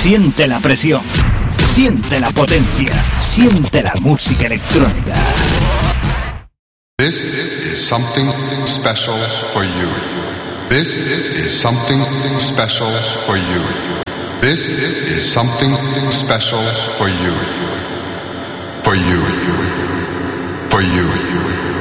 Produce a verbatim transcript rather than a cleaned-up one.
Siente la presión, siente la potencia, siente la música electrónica. This is something special for you. This is something special for you. This is something special for you. For you. For you.